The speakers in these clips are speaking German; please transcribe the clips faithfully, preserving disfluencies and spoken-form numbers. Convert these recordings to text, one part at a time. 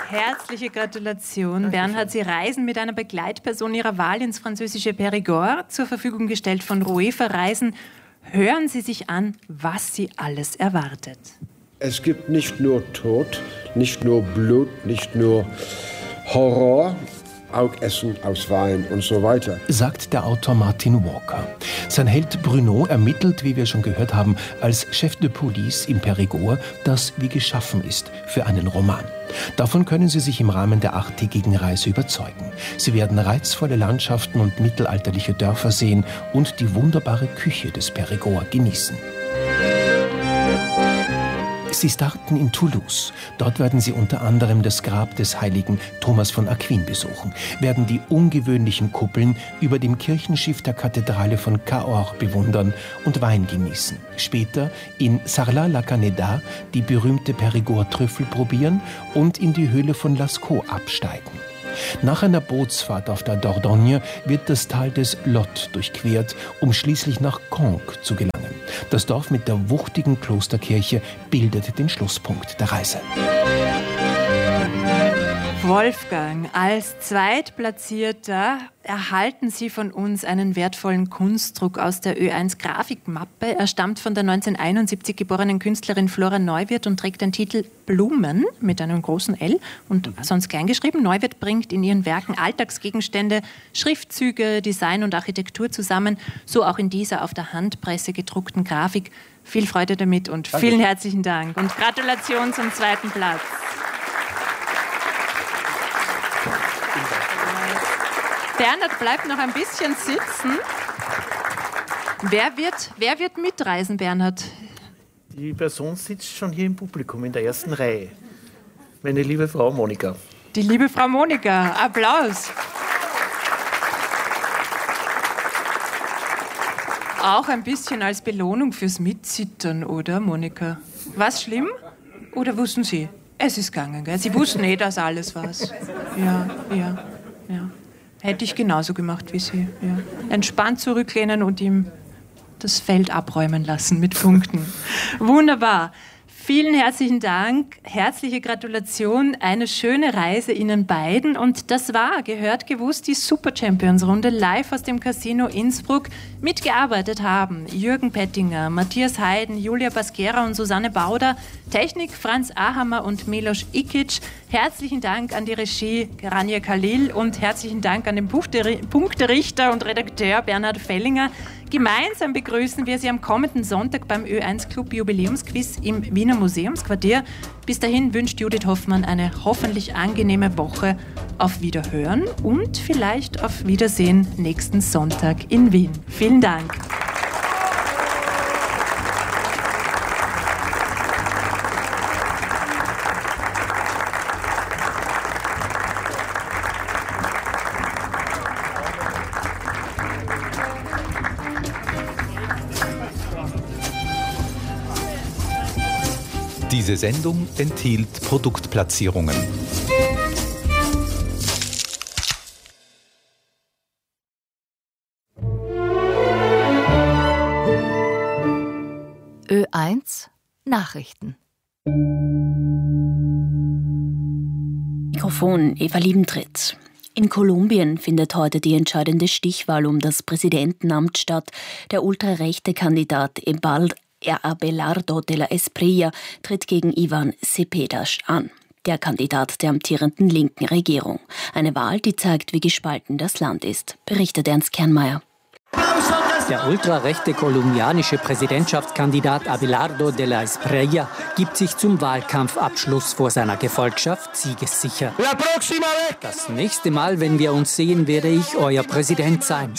Herzliche Gratulation. Bernhard, Sie reisen mit einer Begleitperson Ihrer Wahl ins französische Périgord, zur Verfügung gestellt von Ruefa Reisen. Hören Sie sich an, was Sie alles erwartet. Es gibt nicht nur Tod, nicht nur Blut, nicht nur Horror, auch Essen aus Wein und so weiter, sagt der Autor Martin Walker. Sein Held Bruno ermittelt, wie wir schon gehört haben, als Chef de Police im Périgord, das wie geschaffen ist für einen Roman. Davon können Sie sich im Rahmen der achttägigen Reise überzeugen. Sie werden reizvolle Landschaften und mittelalterliche Dörfer sehen und die wunderbare Küche des Périgord genießen. Sie starten in Toulouse. Dort werden Sie unter anderem das Grab des heiligen Thomas von Aquin besuchen, werden die ungewöhnlichen Kuppeln über dem Kirchenschiff der Kathedrale von Cahors bewundern und Wein genießen. Später in Sarlat-la-Canéda die berühmte Périgord-Trüffel probieren und in die Höhle von Lascaux absteigen. Nach einer Bootsfahrt auf der Dordogne wird das Tal des Lot durchquert, um schließlich nach Conques zu gelangen. Das Dorf mit der wuchtigen Klosterkirche bildet den Schlusspunkt der Reise. Wolfgang, als Zweitplatzierter erhalten Sie von uns einen wertvollen Kunstdruck aus der Ö eins Grafikmappe. Er stammt von der neunzehnhunderteinundsiebzig geborenen Künstlerin Flora Neuwirth und trägt den Titel Blumen mit einem großen L und sonst klein geschrieben. Neuwirth bringt in ihren Werken Alltagsgegenstände, Schriftzüge, Design und Architektur zusammen, so auch in dieser auf der Handpresse gedruckten Grafik. Viel Freude damit und Danke. Vielen herzlichen Dank und Gratulation zum zweiten Platz. Bernhard bleibt noch ein bisschen sitzen. Wer wird, wer wird mitreisen, Bernhard? Die Person sitzt schon hier im Publikum in der ersten Reihe. Meine liebe Frau Monika. Die liebe Frau Monika. Applaus. Auch ein bisschen als Belohnung fürs Mitsittern, oder, Monika? War's schlimm? Oder wussten Sie? Es ist gegangen, gell? Sie wussten eh, dass alles war's. Ja, ja, ja. Hätte ich genauso gemacht wie Sie. Ja. Entspannt zurücklehnen und ihm das Feld abräumen lassen mit Punkten. Wunderbar. Vielen herzlichen Dank, herzliche Gratulation, eine schöne Reise Ihnen beiden. Und das war, gehört, gewusst, die Super Champions Runde live aus dem Casino Innsbruck. Mitgearbeitet haben Jürgen Pettinger, Matthias Heiden, Julia Basquera und Susanne Bauder, Technik Franz Ahammer und Milos Ikic. Herzlichen Dank an die Regie Rania Khalil und herzlichen Dank an den Punkterichter und Redakteur Bernhard Fellinger. Gemeinsam begrüßen wir Sie am kommenden Sonntag beim Ö eins Club Jubiläumsquiz im Wiener Museumsquartier. Bis dahin wünscht Judith Hoffmann eine hoffentlich angenehme Woche. Auf Wiederhören und vielleicht auf Wiedersehen nächsten Sonntag in Wien. Vielen Dank. Diese Sendung enthielt Produktplatzierungen. Ö eins Nachrichten. Mikrofon Eva Liebentritt. In Kolumbien findet heute die entscheidende Stichwahl um das Präsidentenamt statt. Der ultrarechte Kandidat Abelardo de la Espriella tritt gegen Ivan Cepeda an, der Kandidat der amtierenden linken Regierung. Eine Wahl, die zeigt, wie gespalten das Land ist, berichtet Ernst Kernmeier. Der ultrarechte kolumbianische Präsidentschaftskandidat Abelardo de la Espriella gibt sich zum Wahlkampfabschluss vor seiner Gefolgschaft siegessicher. Das nächste Mal, wenn wir uns sehen, werde ich euer Präsident sein.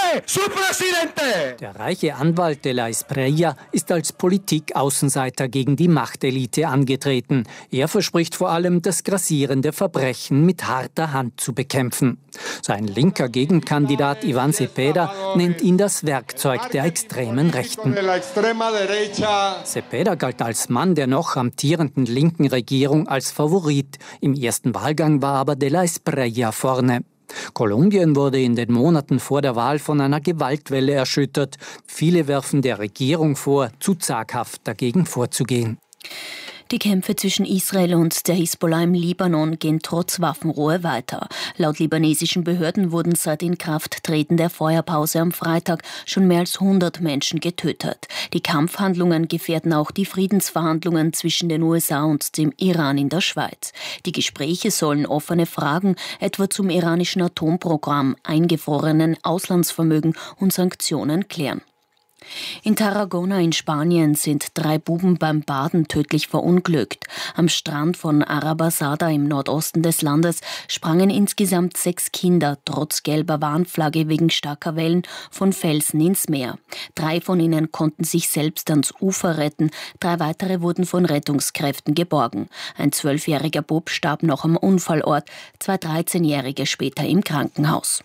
Der reiche Anwalt de la Espriella ist als Politik-Außenseiter gegen die Machtelite angetreten. Er verspricht vor allem, das grassierende Verbrechen mit harter Hand zu bekämpfen. Sein linker Gegenkandidat Ivan Cepeda nennt ihn das Werkzeug der extremen Rechten. Cepeda galt als Mann der noch amtierenden linken Regierung als Favorit. Im ersten Wahlgang war aber de la Espriella vorne. Kolumbien wurde in den Monaten vor der Wahl von einer Gewaltwelle erschüttert. Viele werfen der Regierung vor, zu zaghaft dagegen vorzugehen. Die Kämpfe zwischen Israel und der Hisbollah im Libanon gehen trotz Waffenruhe weiter. Laut libanesischen Behörden wurden seit Inkrafttreten der Feuerpause am Freitag schon mehr als hundert Menschen getötet. Die Kampfhandlungen gefährden auch die Friedensverhandlungen zwischen den U S A und dem Iran in der Schweiz. Die Gespräche sollen offene Fragen, etwa zum iranischen Atomprogramm, eingefrorenen Auslandsvermögen und Sanktionen klären. In Tarragona in Spanien sind drei Buben beim Baden tödlich verunglückt. Am Strand von Arabasada im Nordosten des Landes sprangen insgesamt sechs Kinder trotz gelber Warnflagge wegen starker Wellen von Felsen ins Meer. Drei von ihnen konnten sich selbst ans Ufer retten, drei weitere wurden von Rettungskräften geborgen. Ein zwölfjähriger Bub starb noch am Unfallort, zwei dreizehnjährige später im Krankenhaus.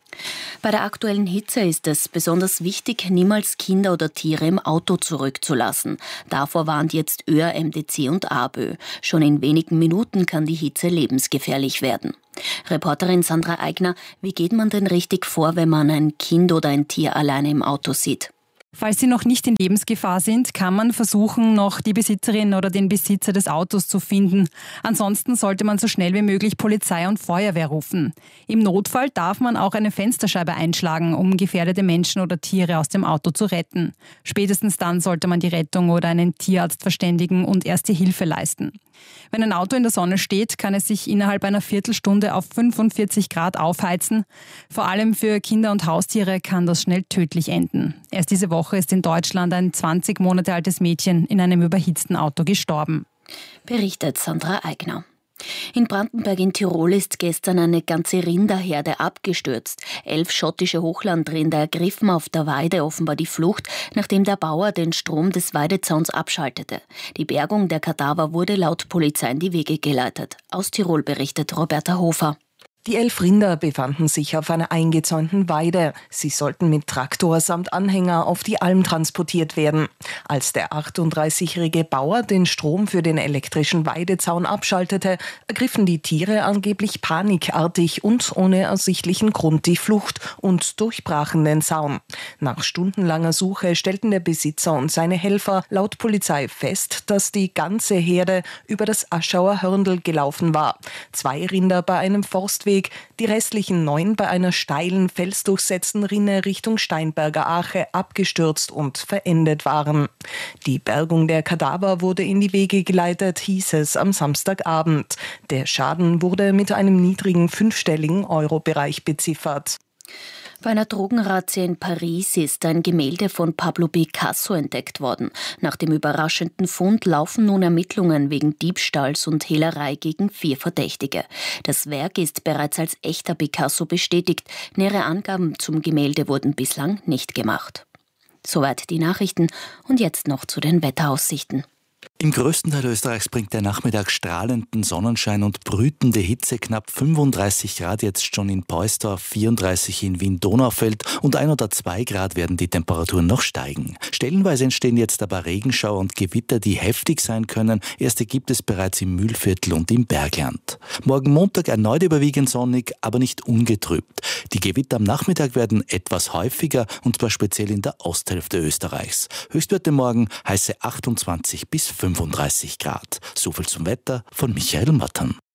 Bei der aktuellen Hitze ist es besonders wichtig, niemals Kinder oder Tiere im Auto zurückzulassen. Davor warnt jetzt ÖR, M D C und ABÖ. Schon in wenigen Minuten kann die Hitze lebensgefährlich werden. Reporterin Sandra Eigner, wie geht man denn richtig vor, wenn man ein Kind oder ein Tier alleine im Auto sieht? Falls sie noch nicht in Lebensgefahr sind, kann man versuchen, noch die Besitzerin oder den Besitzer des Autos zu finden. Ansonsten sollte man so schnell wie möglich Polizei und Feuerwehr rufen. Im Notfall darf man auch eine Fensterscheibe einschlagen, um gefährdete Menschen oder Tiere aus dem Auto zu retten. Spätestens dann sollte man die Rettung oder einen Tierarzt verständigen und erste Hilfe leisten. Wenn ein Auto in der Sonne steht, kann es sich innerhalb einer Viertelstunde auf fünfundvierzig Grad aufheizen. Vor allem für Kinder und Haustiere kann das schnell tödlich enden. Erst diese Woche ist in Deutschland ein zwanzig Monate altes Mädchen in einem überhitzten Auto gestorben. Berichtet Sandra Eigner. In Brandenburg in Tirol ist gestern eine ganze Rinderherde abgestürzt. Elf schottische Hochlandrinder ergriffen auf der Weide offenbar die Flucht, nachdem der Bauer den Strom des Weidezauns abschaltete. Die Bergung der Kadaver wurde laut Polizei in die Wege geleitet. Aus Tirol berichtet Roberta Hofer. Die elf Rinder befanden sich auf einer eingezäunten Weide. Sie sollten mit Traktor samt Anhänger auf die Alm transportiert werden. Als der achtunddreißigjährige Bauer den Strom für den elektrischen Weidezaun abschaltete, ergriffen die Tiere angeblich panikartig und ohne ersichtlichen Grund die Flucht und durchbrachen den Zaun. Nach stundenlanger Suche stellten der Besitzer und seine Helfer laut Polizei fest, dass die ganze Herde über das Aschauer Hörndl gelaufen war. Zwei Rinder bei einem Forstweg, die restlichen neun bei einer steilen, felsdurchsetzten Rinne Richtung Steinberger Ache abgestürzt und verendet waren. Die Bergung der Kadaver wurde in die Wege geleitet, hieß es am Samstagabend. Der Schaden wurde mit einem niedrigen fünfstelligen Euro-Bereich beziffert. Bei einer Drogenrazzia in Paris ist ein Gemälde von Pablo Picasso entdeckt worden. Nach dem überraschenden Fund laufen nun Ermittlungen wegen Diebstahls und Hehlerei gegen vier Verdächtige. Das Werk ist bereits als echter Picasso bestätigt. Nähere Angaben zum Gemälde wurden bislang nicht gemacht. Soweit die Nachrichten und jetzt noch zu den Wetteraussichten. Im größten Teil Österreichs bringt der Nachmittag strahlenden Sonnenschein und brütende Hitze. Knapp fünfunddreißig Grad jetzt schon in Peusdorf, vierunddreißig in Wien-Donaufeld und ein oder zwei Grad werden die Temperaturen noch steigen. Stellenweise entstehen jetzt aber Regenschauer und Gewitter, die heftig sein können. Erste gibt es bereits im Mühlviertel und im Bergland. Morgen Montag erneut überwiegend sonnig, aber nicht ungetrübt. Die Gewitter am Nachmittag werden etwas häufiger und zwar speziell in der Osthälfte Österreichs. Höchstwerte morgen heiße achtundzwanzig bis fünfunddreißig Grad. So viel zum Wetter von Michael Mattern.